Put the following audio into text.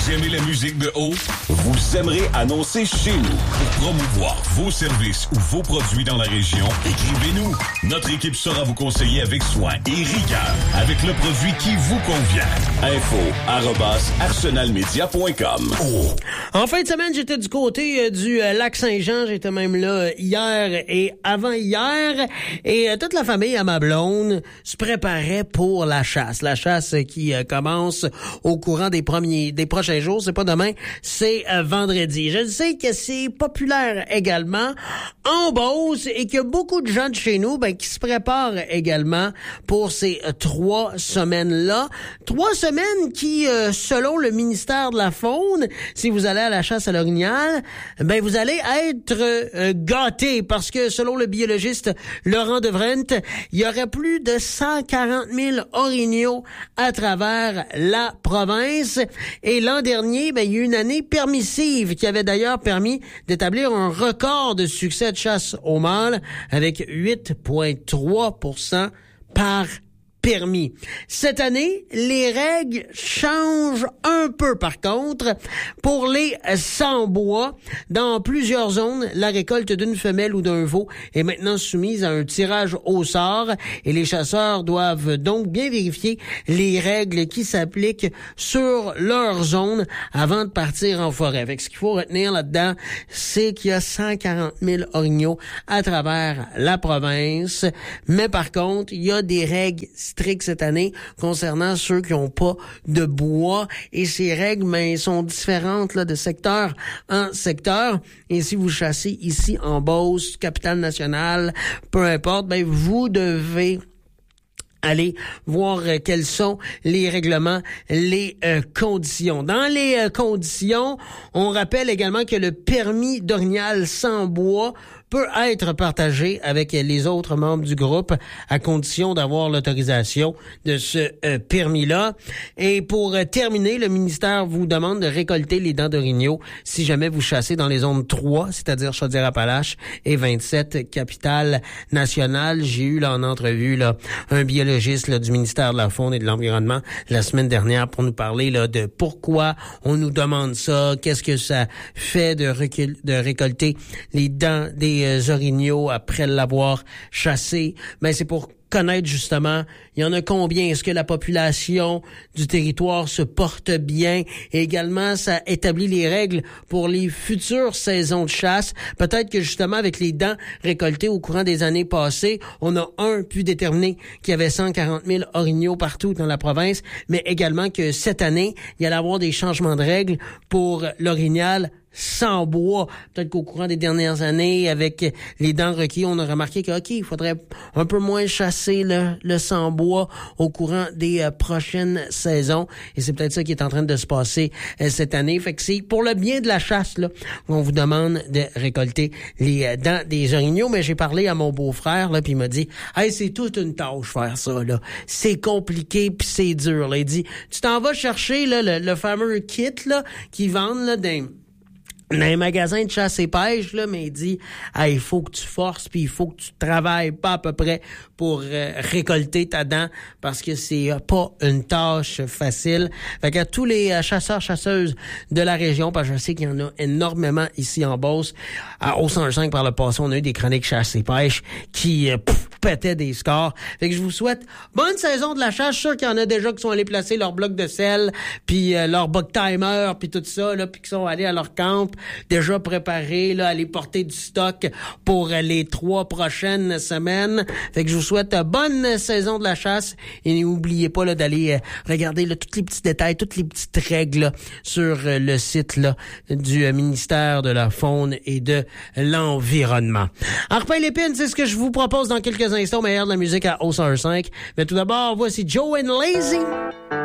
Vous aimez la musique de haut? Vous aimerez annoncer chez nous. Pour promouvoir vos services ou vos produits dans la région, écrivez-nous. Notre équipe saura vous conseiller avec soin et rigueur, avec le produit qui vous convient. info@arsenalmedia.com. En fin de semaine, j'étais du côté du lac Saint-Jean. J'étais même là hier et avant-hier. Et toute la famille à ma blonde se préparait pour la chasse. La chasse qui commence au courant des prochains jours. C'est pas demain, c'est vendredi. Je sais que c'est populaire également en Beauce et qu'il y a beaucoup de gens de chez nous qui se préparent également pour ces 3 semaines-là. 3 semaines qui, selon le ministère de la Faune, si vous allez à la chasse à l'orignal, vous allez être gâtés parce que selon le biologiste Laurent Devrendt, il y aurait plus de 140 000 orignaux à travers la province. Et l'an dernier, il y a eu une année permissive qui avait d'ailleurs permis d'établir un record de succès de chasse au mâle avec 8,3% par permis. Cette année, les règles changent un peu par contre. Pour les sans-bois, dans plusieurs zones, la récolte d'une femelle ou d'un veau est maintenant soumise à un tirage au sort et les chasseurs doivent donc bien vérifier les règles qui s'appliquent sur leur zone avant de partir en forêt. Fait que ce qu'il faut retenir là-dedans, c'est qu'il y a 140 000 orignaux à travers la province. Mais par contre, il y a des règles strictes cette année concernant ceux qui n'ont pas de bois et ces règles sont différentes là, de secteur en secteur et si vous chassez ici en Beauce, capitale-nationale, peu importe, vous devez aller voir quels sont les règlements, les conditions. Dans les conditions, on rappelle également que le permis d'orignal sans bois peut être partagé avec les autres membres du groupe à condition d'avoir l'autorisation de ce permis-là. Et pour terminer, le ministère vous demande de récolter les dents d'orignaux si jamais vous chassez dans les zones 3, c'est-à-dire Chaudière-Appalaches et 27, capitale nationale. J'ai eu là en entrevue là un biologiste là, du ministère de la Faune et de l'Environnement la semaine dernière pour nous parler là de pourquoi on nous demande ça, qu'est-ce que ça fait de récolter les dents des orignaux après l'avoir chassé. C'est pour connaître justement, il y en a combien, est-ce que la population du territoire se porte bien et également ça établit les règles pour les futures saisons de chasse. Peut-être que justement avec les dents récoltées au courant des années passées, on a pu déterminer qu'il y avait 140 000 orignaux partout dans la province, mais également que cette année, il y allait avoir des changements de règles pour l'orignal sans bois. Peut-être qu'au courant des dernières années, avec les dents requis, on a remarqué que, il faudrait un peu moins chasser le sans bois au courant des prochaines saisons. Et c'est peut-être ça qui est en train de se passer cette année. Fait que c'est pour le bien de la chasse, là, on vous demande de récolter les dents des orignaux. Mais j'ai parlé à mon beau-frère, là, puis il m'a dit, c'est toute une tâche faire ça, là. C'est compliqué puis c'est dur, là. Il dit, tu t'en vas chercher, là, le fameux kit, là, qu'ils vendent, là, dans les magasins de chasse et pêche, là, mais il dit, il faut que tu forces puis il faut que tu travailles pas à peu près pour récolter ta dent parce que c'est pas une tâche facile. Fait qu'à tous les chasseurs-chasseuses de la région, parce que je sais qu'il y en a énormément ici en Beauce, au 105 par le passé, on a eu des chroniques chasse et pêche qui pétaient des scores. Fait que je vous souhaite bonne saison de la chasse. Je suis sûr qu'il y en a déjà qui sont allés placer leur bloc de sel puis leur buck timer puis tout ça, là, puis qui sont allés à leur camp déjà préparés, là, à aller porter du stock pour les 3 prochaines semaines. Fait que je vous souhaite bonne saison de la chasse et n'oubliez pas là, d'aller regarder là, tous les petits détails, toutes les petites règles là, sur le site là, du ministère de la Faune et de l'Environnement. Arpin Lépine, c'est ce que je vous propose dans quelques instants, meilleur de la musique à O105. Mais tout d'abord, voici Joe and Lazy.